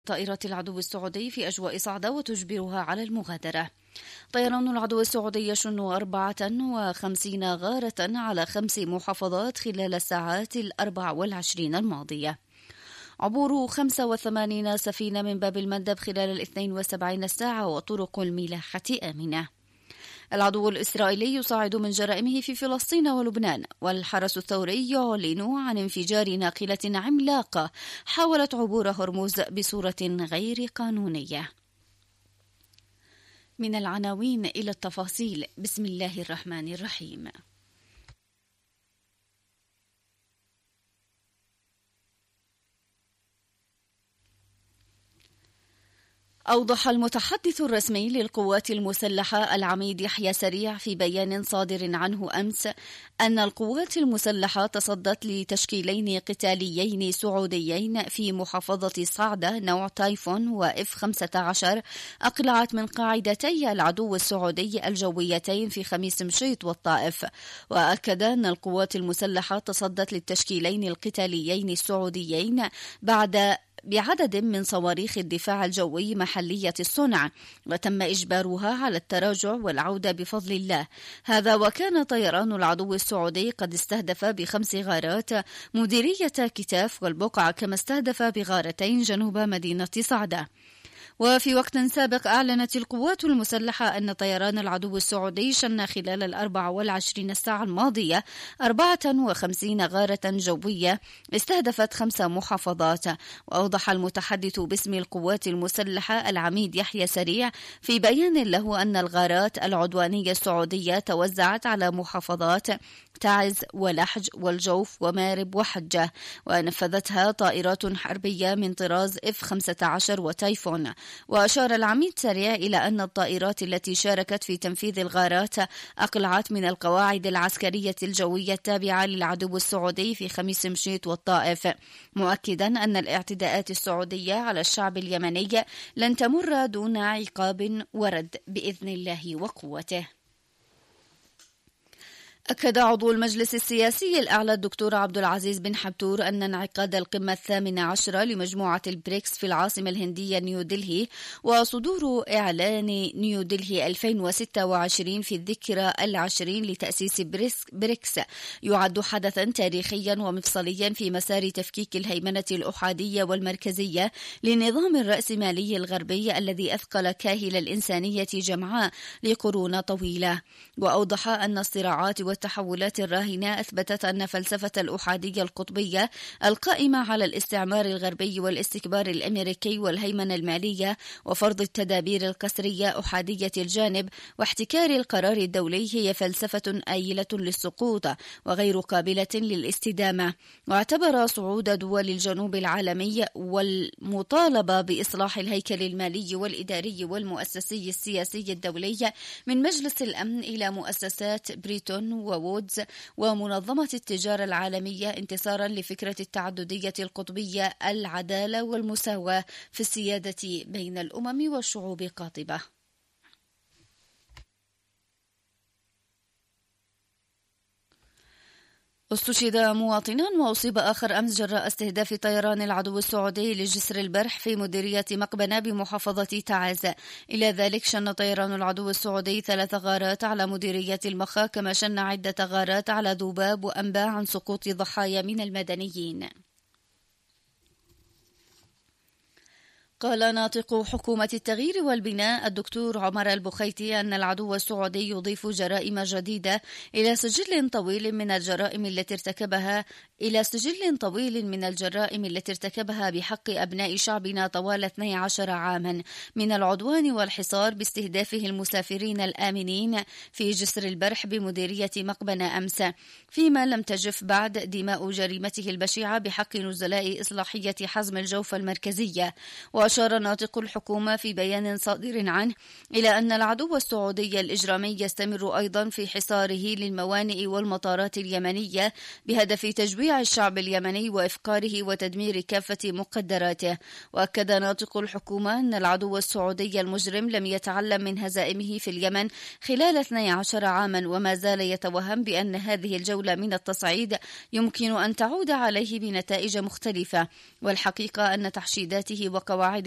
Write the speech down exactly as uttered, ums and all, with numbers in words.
طائرات العدو السعودي في أجواء صعدة وتجبرها على المغادرة. طيران العدو السعودي يشن أربعة وخمسين غارة على خمس محافظات خلال الساعات الأربع والعشرين الماضية. عبور خمسة وثمانين سفينة من باب المندب خلال الاثنين وسبعين ساعة وطرق الملاحة آمنة. العدو الإسرائيلي يصاعد من جرائمه في فلسطين ولبنان، والحرس الثوري يعلن عن انفجار ناقلة عملاقة حاولت عبور هرمز بصورة غير قانونية. من العناوين إلى التفاصيل. بسم الله الرحمن الرحيم. أوضح المتحدث الرسمي للقوات المسلحة العميد يحيى سريع في بيان صادر عنه أمس أن القوات المسلحة تصدت لتشكيلين قتاليين سعوديين في محافظة صعدة نوع تايفون وإف خمسة عشر أقلعت من قاعدتي العدو السعودي الجويتين في خميس مشيط والطائف. وأكد أن القوات المسلحة تصدت للتشكيلين القتاليين السعوديين بعد بعدد من صواريخ الدفاع الجوي محلية الصنع، وتم إجبارها على التراجع والعودة بفضل الله. هذا وكان طيران العدو السعودي قد استهدف بخمس غارات مديرية كتاف والبقعة، كما استهدف بغارتين جنوب مدينة صعدة. وفي وقت سابق أعلنت القوات المسلحة أن طيران العدو السعودي شن خلال الأربع والعشرين ساعة الماضية أربعة وخمسين غارة جوية استهدفت خمس محافظات. وأوضح المتحدث باسم القوات المسلحة العميد يحيى سريع في بيان له أن الغارات العدوانية السعودية توزعت على محافظات تعز ولحج والجوف ومارب وحجة، ونفذتها طائرات حربية من طراز إف خمسة عشر وتايفون. وأشار العميد سريع إلى أن الطائرات التي شاركت في تنفيذ الغارات أقلعت من القواعد العسكرية الجوية التابعة للعدو السعودي في خميس مشيط والطائف، مؤكدا أن الاعتداءات السعودية على الشعب اليمني لن تمر دون عقاب ورد بإذن الله وقوته. أكد عضو المجلس السياسي الأعلى الدكتور عبد العزيز بن حبتور أن انعقاد القمة الثامنة عشرة لمجموعة البريكس في العاصمة الهندية نيودلهي وصدور إعلان نيودلهي ألفين وستة وعشرين في الذكرى العشرين لتأسيس بريكس يعد حدثا تاريخيا ومفصليا في مسار تفكيك الهيمنة الأحادية والمركزية للنظام الرأسمالي الغربي الذي أثقل كاهل الإنسانية جمعاء لقرون طويلة. وأوضح أن الصراعات والتحولات الراهنة أثبتت أن فلسفة الأحادية القطبية القائمة على الاستعمار الغربي والاستكبار الأمريكي والهيمنة المالية وفرض التدابير القسرية أحادية الجانب واحتكار القرار الدولي هي فلسفة آيلة للسقوط وغير قابلة للاستدامة. واعتبر صعود دول الجنوب العالمي والمطالبة بإصلاح الهيكل المالي والإداري والمؤسسي السياسي الدولي من مجلس الأمن إلى مؤسسات بريتون ووودز ومنظمة التجارة العالمية انتصارا لفكرة التعددية القطبية العدالة والمساواة في السيادة بين الأمم والشعوب قاطبة. استشهد مواطنا وأصيب آخر أمس جراء استهداف طيران العدو السعودي لجسر البرح في مديرية مقبنة بمحافظة تعز. إلى ذلك شن طيران العدو السعودي ثلاث غارات على مديرية المخا، كما شن عدة غارات على ذباب وأنباء عن سقوط ضحايا من المدنيين. قال ناطق حكومة التغيير والبناء الدكتور عمر البخيتي أن العدو السعودي يضيف جرائم جديدة إلى سجل طويل من الجرائم التي ارتكبها إلى سجل طويل من الجرائم التي ارتكبها بحق أبناء شعبنا طوال اثني عشر عاما من العدوان والحصار باستهدافه المسافرين الآمنين في جسر البرح بمديرية مقبنة أمس، فيما لم تجف بعد دماء جريمته البشعة بحق نزلاء إصلاحية حزم الجوف المركزية. وأشار ناطق الحكومة في بيان صادر عنه إلى أن العدو السعودي الإجرامي يستمر أيضا في حصاره للموانئ والمطارات اليمنية بهدف تجويع الشعب اليمني وإفقاره وتدمير كافة مقدراته. وأكد ناطق الحكومة أن العدو السعودي المجرم لم يتعلم من هزائمه في اليمن خلال اثني عشر عاما، وما زال يتوهم بأن هذه الجولة من التصعيد يمكن أن تعود عليه بنتائج مختلفة. والحقيقة أن تحشيداته وقواعد